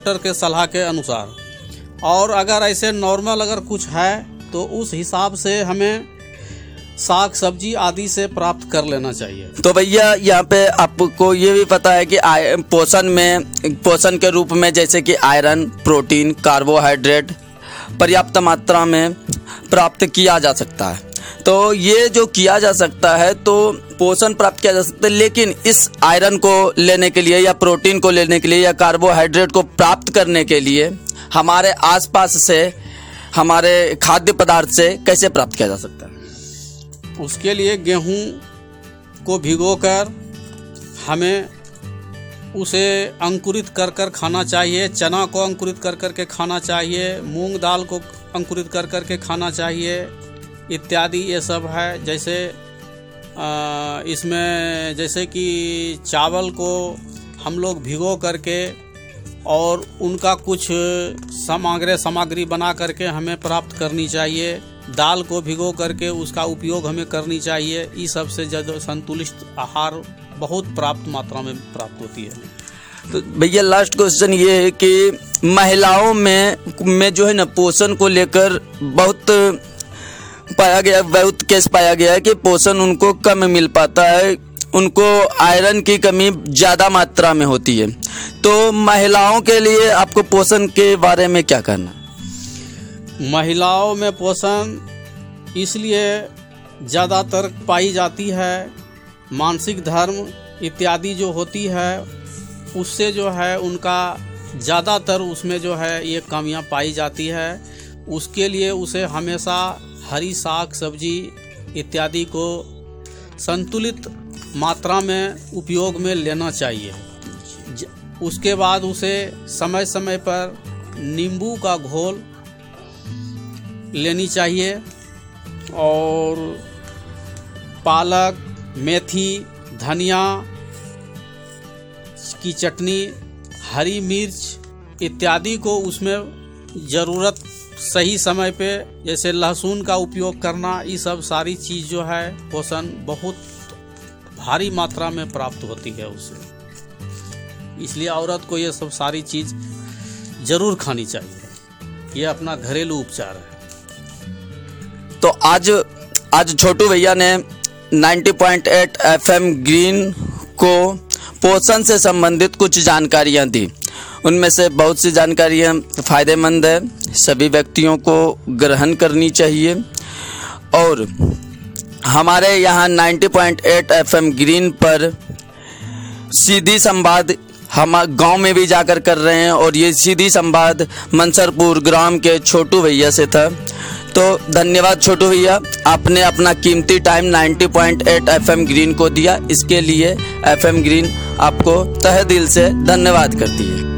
Doctor के सलाह के अनुसार। और अगर ऐसे नॉर्मल अगर कुछ है तो उस हिसाब से हमें साग सब्जी आदि से प्राप्त कर लेना चाहिए। तो भैया यहाँ पे आपको ये भी पता है कि पोषण के रूप में जैसे कि आयरन, प्रोटीन, कार्बोहाइड्रेट पर्याप्त मात्रा में प्राप्त किया जा सकता है। तो ये जो किया जा सकता है तो पोषण प्राप्त किया जा सकता है, लेकिन इस आयरन को लेने के लिए या प्रोटीन को लेने के लिए या कार्बोहाइड्रेट को प्राप्त करने के लिए हमारे आसपास से, हमारे खाद्य पदार्थ से कैसे प्राप्त किया जा सकता है? उसके लिए गेहूं को भिगोकर हमें उसे अंकुरित कर कर खाना चाहिए, चना को अंकुरित कर कर के खाना चाहिए, मूंग दाल को अंकुरित कर कर के खाना चाहिए इत्यादि। ये सब है। जैसे इसमें जैसे कि चावल को हम लोग भिगो करके और उनका कुछ सामग्री बना करके हमें प्राप्त करनी चाहिए। दाल को भिगो करके उसका उपयोग हमें करनी चाहिए। इस सब से जो संतुलित आहार बहुत प्राप्त मात्रा में प्राप्त होती है। तो भैया लास्ट क्वेश्चन ये है कि महिलाओं में जो है ना पोषण को लेकर बहुत केस पाया गया है कि पोषण उनको कम मिल पाता है, उनको आयरन की कमी ज़्यादा मात्रा में होती है। तो महिलाओं के लिए आपको पोषण के बारे में क्या कहना? महिलाओं में पोषण इसलिए ज़्यादातर पाई जाती है, मानसिक धर्म इत्यादि जो होती है उससे जो है उनका ज़्यादातर उसमें जो है ये कमियां पाई जाती है। उसके लिए उसे हमेशा हरी साग सब्जी इत्यादि को संतुलित मात्रा में उपयोग में लेना चाहिए। उसके बाद उसे समय समय पर नींबू का घोल लेनी चाहिए और पालक, मेथी, धनिया की चटनी, हरी मिर्च इत्यादि को उसमें ज़रूरत सही समय पे, जैसे लहसुन का उपयोग करना, ये सब सारी चीज़ जो है पोषण बहुत भारी मात्रा में प्राप्त होती है उससे। इसलिए औरत को ये सब सारी चीज़ ज़रूर खानी चाहिए। ये अपना घरेलू उपचार है। तो आज छोटू भैया ने 90.8 FM ग्रीन को पोषण से संबंधित कुछ जानकारियां दी। उनमें से बहुत सी जानकारियां फ़ायदेमंद है, सभी व्यक्तियों को ग्रहण करनी चाहिए। और हमारे यहाँ 90.8 FM ग्रीन पर सीधी संवाद हम गांव में भी जाकर कर रहे हैं और ये सीधी संवाद मंसरपुर ग्राम के छोटू भैया से था। तो धन्यवाद छोटू भैया, आपने अपना कीमती टाइम 90.8 FM ग्रीन को दिया। इसके लिए FM ग्रीन आपको तहे दिल से धन्यवाद करती है।